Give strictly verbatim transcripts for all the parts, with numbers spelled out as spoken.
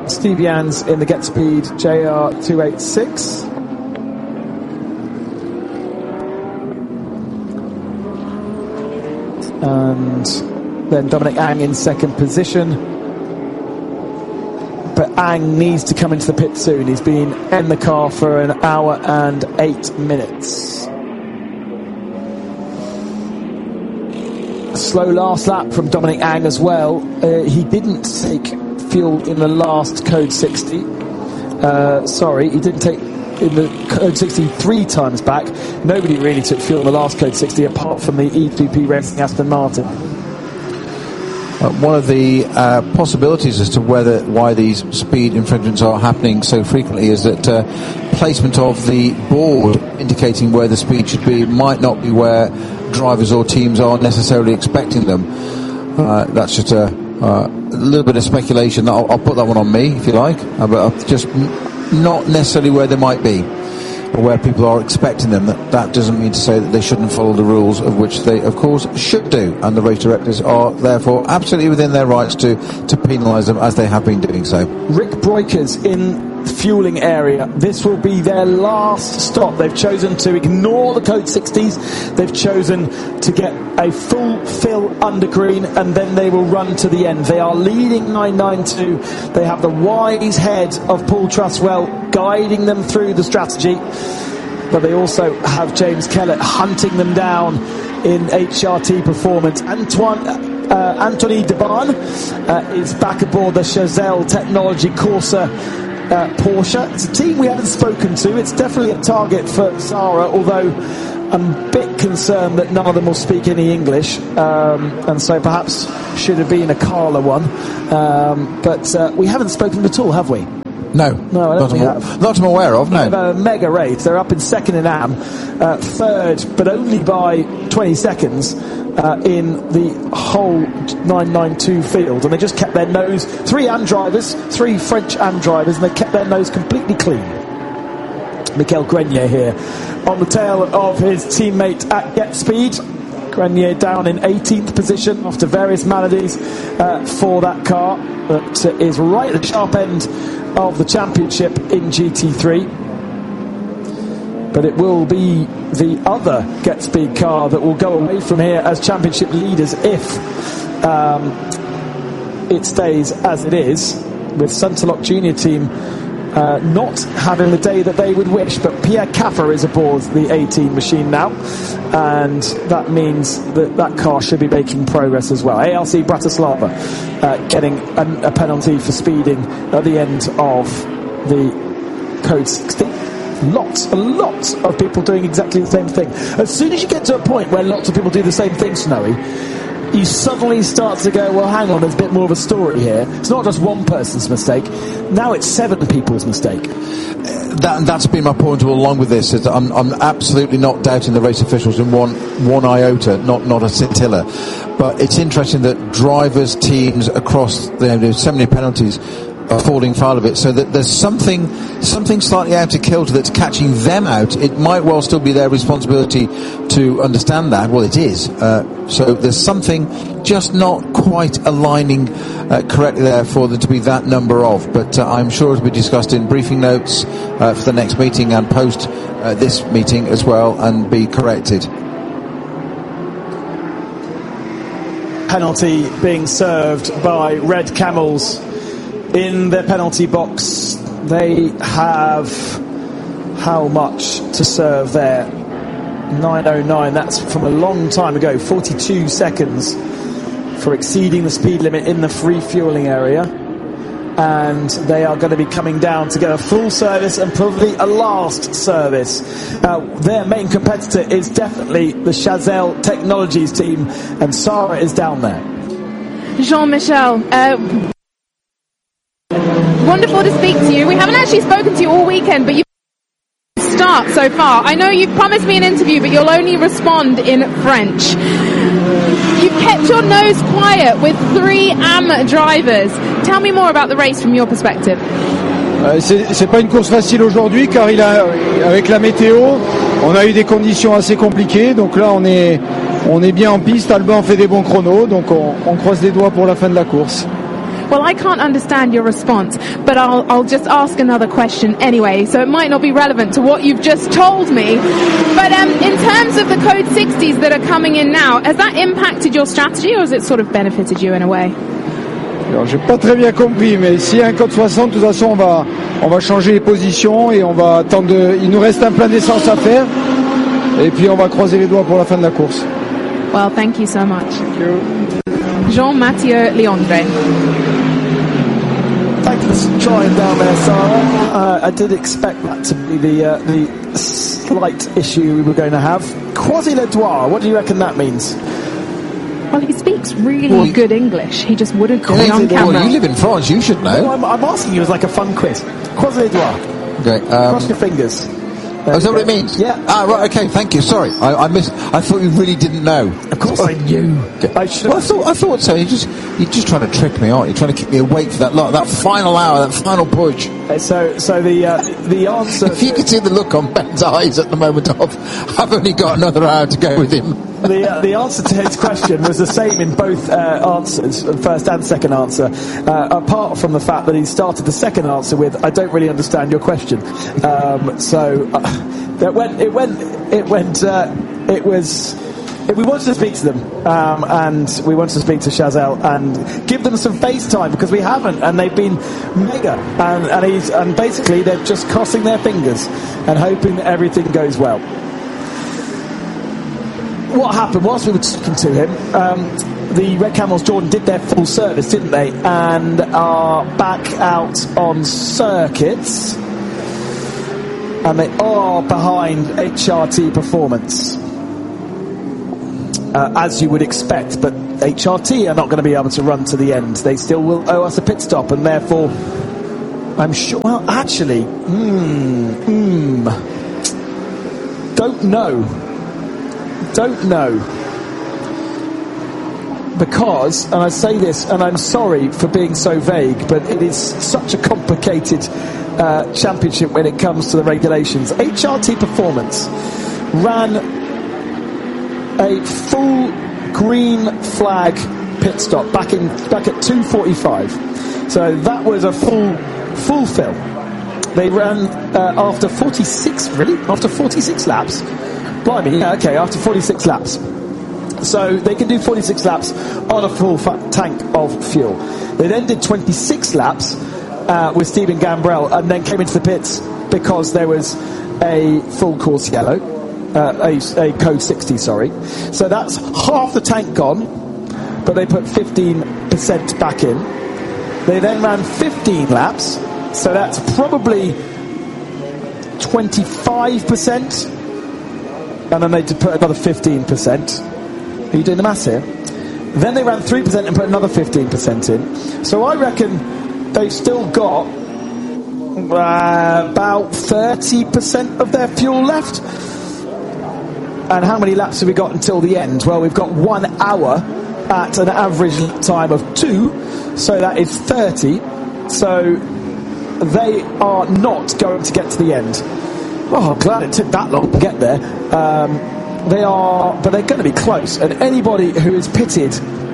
Steve Jans in the Get Speed J R two eighty-six. And then Dominic Ang in second position. But Ang needs to come into the pit soon. He's been in the car for an hour and eight minutes. A slow last lap from Dominic Ang as well. Uh, he didn't take fuel in the last Code sixty. Uh, sorry, he didn't take in the Code sixty three times back. Nobody really took fuel in the last Code sixty apart from the E three P Racing Aston Martin. Uh, one of the uh, possibilities as to whether why these speed infringements are happening so frequently is that uh, placement of the board indicating where the speed should be might not be where drivers or teams are necessarily expecting them. Uh, that's just a, uh, a little bit of speculation. I'll, I'll put that one on me if you like, uh, but just n- not necessarily where they might be or where people are expecting them. That, that doesn't mean to say that they shouldn't follow the rules, of which they of course should do, and the race directors are therefore absolutely within their rights to, to penalise them as they have been doing so. Rick Breukers in fueling area. This will be their last stop. They've chosen to ignore the Code sixties. They've chosen to get a full fill under green, and then they will run to the end. They are leading nine ninety-two. They have the wise head of Paul Truswell guiding them through the strategy, but they also have James Kellett hunting them down in H R T performance. Antoine uh, Anthony Deban uh, is back aboard the Chazelle Technology Corsa Uh, Porsche. It's a team we haven't spoken to. It's definitely a target for Sarah, although I'm a bit concerned that none of them will speak any English, um, and so perhaps should have been a Carla one. Um, but uh, we haven't spoken at all, have we? No, no, I don't not, think I'm, we have. Not I'm aware of, no. A mega race. They're up in second in A M, uh, third, but only by twenty seconds uh, in the whole nine ninety-two field. And they just kept their nose, three A M drivers, three French A M drivers, and they kept their nose completely clean. Michael Grenier here on the tail of his teammate at Get Speed. Grenier down in eighteenth position after various maladies uh, for that car that uh, is right at the sharp end of the championship in G T three. But it will be the other Get Speed car that will go away from here as championship leaders if um, it stays as it is, with Sunterlock Junior team uh, not having the day that they would wish. But Pierre Caffer is aboard the eighteen machine now, and that means that that car should be making progress as well. A L C Bratislava uh, getting a, a penalty for speeding at the end of the Code sixty. Lots and lots of people doing exactly the same thing. As soon as you get to a point where lots of people do the same thing, Snowy, you suddenly start to go, well, hang on, there's a bit more of a story here. It's not just one person's mistake. Now it's seven people's mistake. That, that's been my point all along with this. Is I'm, I'm absolutely not doubting the race officials in one one iota, not not a scintilla. But it's interesting that drivers, teams across the, there's so many penalties are falling foul of it, so that there's something something slightly out of kilter that's catching them out. It might well still be their responsibility to understand that. Well, it is. Uh, so there's something just not quite aligning uh, correctly there for there to be that number of. But uh, I'm sure it'll be discussed in briefing notes uh, for the next meeting and post uh, this meeting as well, and be corrected. Penalty being served by Red Camels in their penalty box. They have how much to serve there? nine oh nine. That's from a long time ago. forty-two seconds for exceeding the speed limit in the free fueling area. And they are going to be coming down to get a full service and probably a last service. Uh, their main competitor is definitely the Chazelle Technologies team, and Sarah is down there. Jean-Michel, uh wonderful to speak to you. We haven't actually spoken to you all weekend, but you start so far. I know you've promised me an interview, but you'll only respond in French. You've kept your nose quiet with three A M drivers. Tell me more about the race from your perspective. Euh, c'est, c'est pas une course facile aujourd'hui, car il a, avec la météo, on a eu des conditions assez compliquées. Donc là, on est, on est bien en piste. Albin fait des bons chronos, donc on, on croise les doigts pour la fin de la course. Well, I can't understand your response, but I'll, I'll just ask another question anyway, so it might not be relevant to what you've just told me. But um, in terms of the Code sixties that are coming in now, has that impacted your strategy, or has it sort of benefited you in a way? Alors, j'ai pas très bien compris, mais s'il y a un code soixante, de toute façon, on va, on va changer les positions et on va attendre. De, il nous reste un plein d'essence à faire, et puis on va croiser les doigts pour la fin de la course. Well, thank you so much. Thank you. Jean-Mathieu Leondre. Thank you for trying down there, Sarah. Uh, I did expect that to be the uh, the slight issue we were going to have. Croisé-les-doigts, what do you reckon that means? Well, he speaks really well, good English. He just wouldn't do it on camera. Well, you live in France, you should know. No, I'm, I'm asking you as like a fun quiz. Croisé-les-doigts. Okay, um, Cross your fingers. Oh, is that what it means? Yeah. Ah, right. Okay. Thank you. Sorry, I, I missed. I thought you really didn't know. Of course I knew. I, well, I thought. I thought so. You just. You're just trying to trick me, aren't you? Trying to keep me awake for that that final hour, that final push. Uh, so, so the uh, the answer. If you could see the look on Ben's eyes at the moment of, I've only got another hour to go with him. The uh, the answer to his question was the same in both uh, answers, first and second answer. Uh, apart from the fact that he started the second answer with, "I don't really understand your question." Um, so uh, that went. It went. It went. Uh, it was. We wanted to speak to them, um, and we wanted to speak to Chazelle and give them some face time because we haven't, and they've been mega. And and, he's, and basically they're just crossing their fingers and hoping that everything goes well. What happened whilst we were talking to him, um, the Red Camels Jordan did their full service, didn't they? And are back out on circuits, and they are behind H R T Performance. Uh, as you would expect, but H R T are not going to be able to run to the end. They still will owe us a pit stop, and therefore, I'm sure. Well, actually, hmm, hmm, don't know, don't know, because, and I say this, and I'm sorry for being so vague, but it is such a complicated uh, championship when it comes to the regulations. H R T Performance ran a full green flag pit stop back in back at two forty-five. So that was a full full fill. They ran uh, after forty-six, really? After forty-six laps? Blimey, yeah, okay, after forty-six laps. So they can do forty-six laps on a full fa- tank of fuel. They then did twenty-six laps uh, with Stephen Gambrell and then came into the pits because there was a full course yellow. Uh, a, a code sixty, sorry. So that's half the tank gone, but they put fifteen percent back in. They then ran fifteen laps, so that's probably twenty-five percent, and then they did put another fifteen percent. Are you doing the maths here? Then they ran three percent and put another fifteen percent in. So I reckon they've still got uh, about thirty percent of their fuel left. And how many laps have we got until the end? Well, we've got one hour at an average time of two, so that is thirty. So they are not going to get to the end. Oh, I'm glad it took that long to get there. Um, they are, but they're going to be close. And anybody who is pitted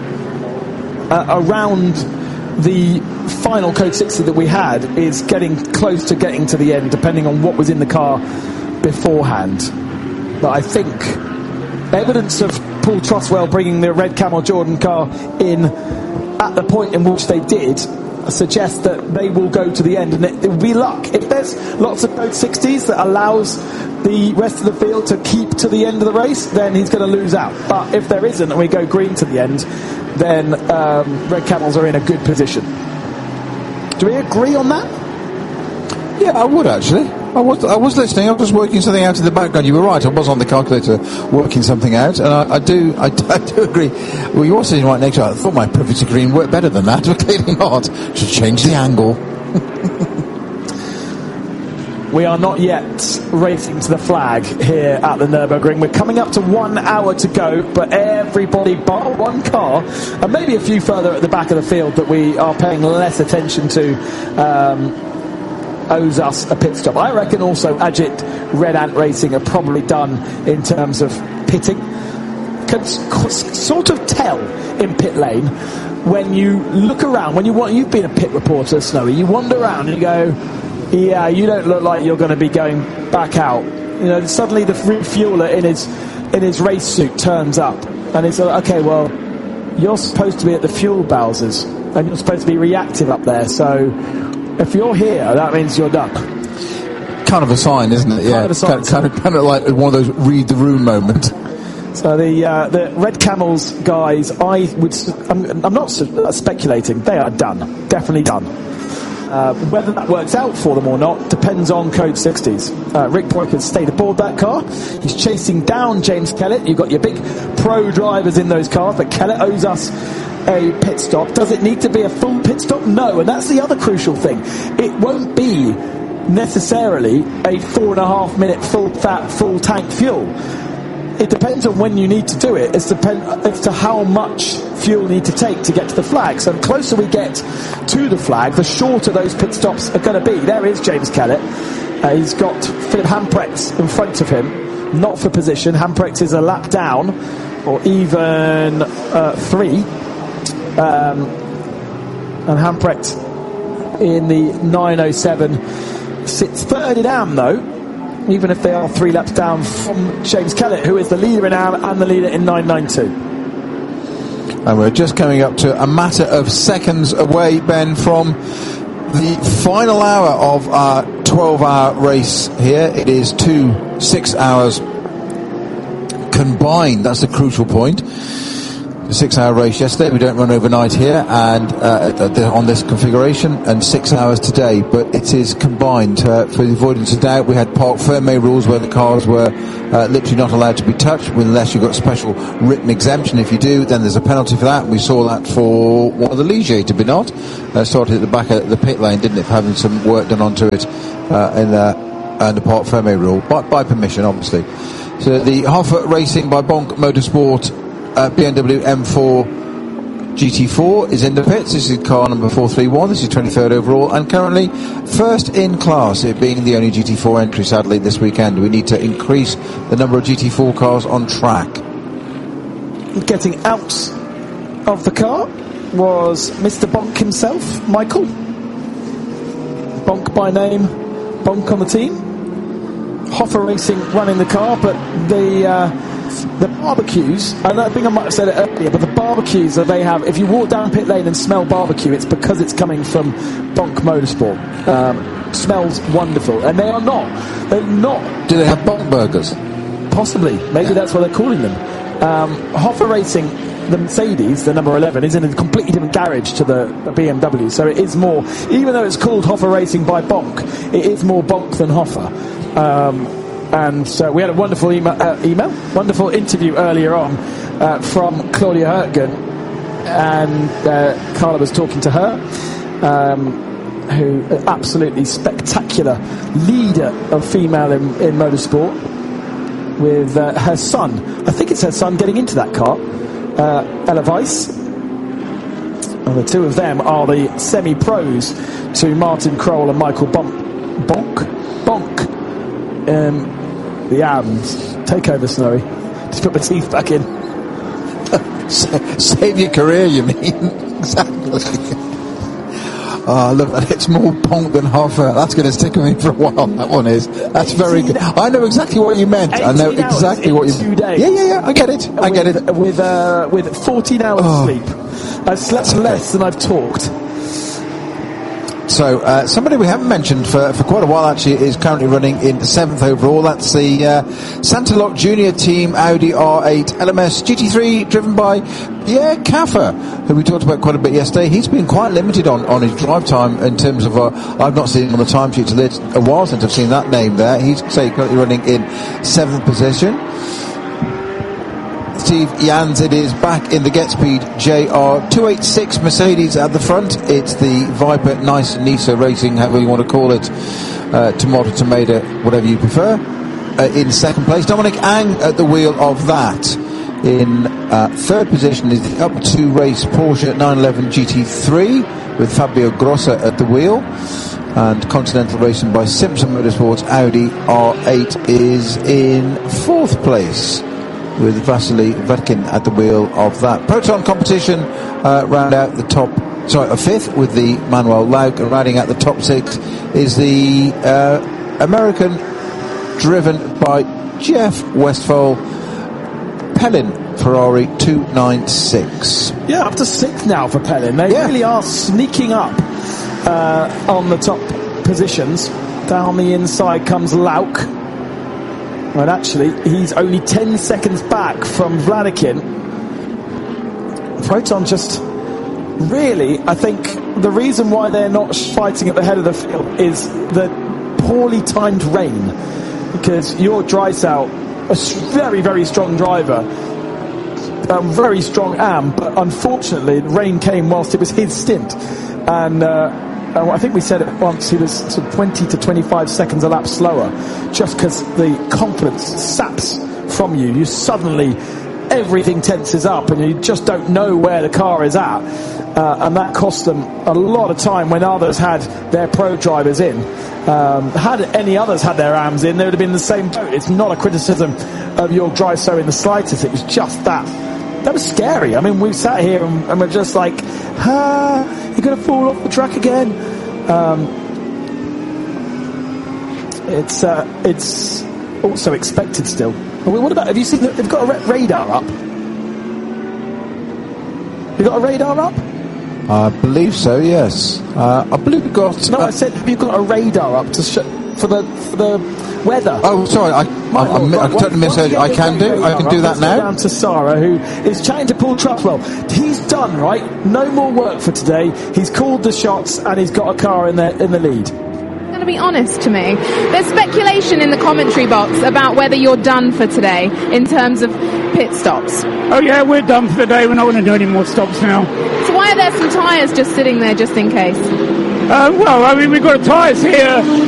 uh, around the final Code sixty that we had is getting close to getting to the end, depending on what was in the car beforehand. But I think evidence of Paul Trotwell bringing the Red Camel Jordan car in at the point in which they did suggests that they will go to the end, and it, it will be luck. If there's lots of Code sixties that allows the rest of the field to keep to the end of the race, then he's going to lose out. But if there isn't and we go green to the end, then um, Red Camels are in a good position. Do we agree on that? Yeah, I would actually. I was I was listening. I was just working something out in the background. You were right. I was on the calculator working something out, and I, I do I, I do agree. Well, you were sitting right next to it. I thought my privacy green worked better than that, but clearly not. Just change the angle. We are not yet racing to the flag here at the Nürburgring. We're coming up to one hour to go, but everybody bar one car, and maybe a few further at the back of the field that we are paying less attention to, um, owes us a pit stop. I reckon also Ajit Red Ant Racing are probably done in terms of pitting. Can s- sort of tell in pit lane when you look around, when you want, you've been a pit reporter, Snowy, you wander around and you go, yeah, you don't look like you're going to be going back out. You know, suddenly the refueler in his in his race suit turns up, and it's like, okay, well, you're supposed to be at the fuel bowsers, and you're supposed to be reactive up there. So if you're here, that means you're done. Kind of a sign, isn't it? Yeah, kind of, a sign, kind, kind, of, kind of like one of those read the room moments. So the uh, the Red Camels guys, I would, I'm, I'm not speculating. They are done, definitely done. Uh, whether that works out for them or not depends on Code sixties. Uh, Rick Boyk has stayed aboard that car. He's chasing down James Kellett. You've got your big pro drivers in those cars, but Kellett owes us a pit stop. Does it need to be a full pit stop? No, and that's the other crucial thing. It won't be necessarily a four and a half minute full fat, full tank fuel. It depends on when you need to do it. It's depend as to how much fuel you need to take to get to the flag. So the closer we get to the flag, the shorter those pit stops are going to be. There is James Kellett. Uh, he's got Philip Hamprecht in front of him, not for position. Hamprecht is a lap down, or even uh, three. Um, and Hamprecht in the nine oh seven sits third in A M though, even if they are three laps down from James Kellett, who is the leader in A M and the leader in nine ninety-two. And we're just coming up to a matter of seconds away, Ben, from the final hour of our twelve hour race here. It is two six hours combined. That's the crucial point. The six hour race yesterday, we don't run overnight here and uh, on this configuration, and six hours today, but it is combined. Uh, for the avoidance of doubt, we had Parc Fermé rules where the cars were uh, literally not allowed to be touched unless you've got special written exemption. If you do, then there's a penalty for that. We saw that for one of the Ligier, to be not. Uh, started at the back of the pit lane, didn't it, for having some work done onto it uh, in the, under Parc Fermé rule, by, by permission, obviously. So the Hoffa Racing by Bonk Motorsport Uh, B M W M four G T four is in the pits. This is car number four three one. This is twenty-third overall and currently first in class, it being the only G T four entry sadly this weekend. We need to increase the number of G T four cars on track. Getting out of the car was Mister Bonk himself, Michael. Bonk by name, Bonk on the team. Hoffa Racing running the car, but the uh, the barbecues, and I think I might have said it earlier, but the barbecues that they have, if you walk down pit lane and smell barbecue, it's because it's coming from Bonk Motorsport. Um, smells wonderful, and they are not. They're not. Do they have Bonk burgers? Possibly. Maybe yeah. That's what they're calling them. Um, Hoffa Racing, the Mercedes, the number eleven, is in a completely different garage to the B M W, so it is more, even though it's called Hoffa Racing by Bonk, it is more Bonk than Hoffa. Um, And so we had a wonderful email, uh, email wonderful interview earlier on uh, from Claudia Hurtgen, and uh, Carla was talking to her, um, who an absolutely spectacular leader of female in, in motorsport, with uh, her son. I think it's her son getting into that car, uh, Ella Weiss. And the two of them are the semi-pros to Martin Kroll and Michael Bonk. Bonk? Bonk. Um, the A Ms. Take over, Snowy. Just put my teeth back in. Save your career, you mean? Exactly. Oh, look, it's more Bonk than Hoffa. That's going to stick with me for a while. That one is. That's very good. I know exactly what you meant. I know exactly what you meant. Days. Yeah, yeah, yeah. I get it. I with, get it. With uh, with fourteen hours oh. sleep. I've slept okay. less than I've talked. So uh, somebody we haven't mentioned for, for quite a while actually is currently running in seventh overall. That's the uh, Santalok Junior Team Audi R eight L M S G T three, driven by Pierre Caffer, who we talked about quite a bit yesterday. He's been quite limited on, on his drive time in terms of, uh, I've not seen him on the timesheet, so it's a while since I've seen that name there. He's say currently running in seventh position. Steve Janzid is back in the Getspeed J R two eighty-six Mercedes at the front. It's the Viper Nice Nisa Racing, however you want to call it, uh, tomato, tomato, whatever you prefer. Uh, in second place, Dominic Ang at the wheel of that. In uh, third position is the up two race Porsche nine eleven G T three with Fabio Grossa at the wheel. And Continental Racing by Simpson Motorsports Audi R eight is in fourth place. with Vasily Vatkin at the wheel of that. Proton competition uh, round out the top, sorry, a fifth with the Manuel Lauk, and rounding out the top six is the uh, American driven by Jeff Westphal, Pellin Ferrari two ninety-six. Yeah, up to sixth now for Pellin. They yeah. really are sneaking up uh, on the top positions. Down the inside comes Lauk. And actually, he's only ten seconds back from Vladikin. Proton just really, I think, the reason why they're not fighting at the head of the field is the poorly timed rain. Because your Drysdale, a very, very strong driver, a very strong am, but unfortunately, the rain came whilst it was his stint. And uh, I think we said it once, he was sort of twenty to twenty-five seconds a lap slower, just because the confidence saps from you. You suddenly, everything tenses up and you just don't know where the car is at. Uh, and that cost them a lot of time when others had their pro drivers in. Um, had any others had their A Ms in, they would have been in the same boat. It's not a criticism of your Drysdale in the slightest. It was just that. That was scary. I mean, we sat here and, and we're just like, ah, you're going to fall off the track again. Um, it's uh, it's also expected still. What about, have you seen, they've got a radar up? You've got a radar up? I believe so, yes. Uh, I believe we've got... No, uh, I said, have you got a radar up to sh- for the for the weather? Oh, sorry, I, I, I, I, I totally misheard you. I can do, I can do that now. Down to Sarah, who is chatting to Paul Trustwell. He's done, right? No more work for today. He's called the shots and he's got a car in the in the lead. To be honest to me, there's speculation in the commentary box about whether you're done for today in terms of pit stops. Oh yeah, we're done for the day. We're not going to do any more stops now. So why are there some tyres just sitting there just in case? Uh, well, I mean, we've got tyres here